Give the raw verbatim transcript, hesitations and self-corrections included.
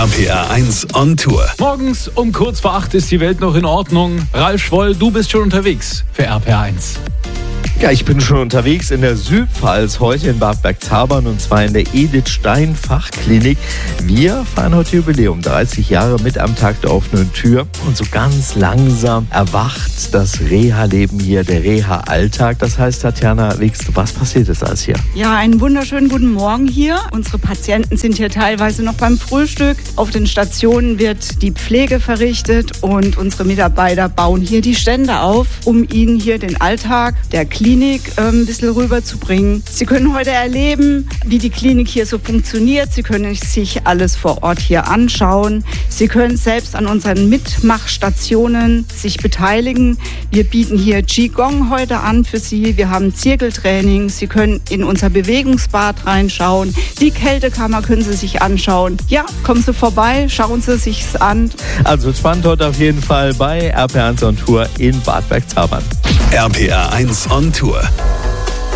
R P R eins on Tour. Morgens um kurz vor acht ist die Welt noch in Ordnung. Ralf Schwoll, du bist schon unterwegs für R P R eins. Ja, ich bin schon unterwegs in der Südpfalz, heute in Bad Bergzabern, und zwar in der Edith Stein Fachklinik. Wir feiern heute Jubiläum, dreißig Jahre mit am Tag der offenen Tür. Und so ganz langsam erwacht das Reha-Leben hier, der Reha-Alltag. Das heißt, Tatjana Wigst, was passiert ist alles hier? Ja, einen wunderschönen guten Morgen hier. Unsere Patienten sind hier teilweise noch beim Frühstück. Auf den Stationen wird die Pflege verrichtet und unsere Mitarbeiter bauen hier die Stände auf, um ihnen hier den Alltag der Klinik ähm, ein bisschen rüberzubringen. Sie können heute erleben, wie die Klinik hier so funktioniert. Sie können sich alles vor Ort hier anschauen. Sie können selbst an unseren Mitmachstationen sich beteiligen. Wir bieten hier Qigong heute an für Sie. Wir haben Zirkeltraining. Sie können in unser Bewegungsbad reinschauen. Die Kältekammer können Sie sich anschauen. Ja, kommen Sie vorbei, schauen Sie sich's an. Also spannend heute auf jeden Fall bei R P R eins on Tour in Bad Bergzabern. R P R eins on Tour.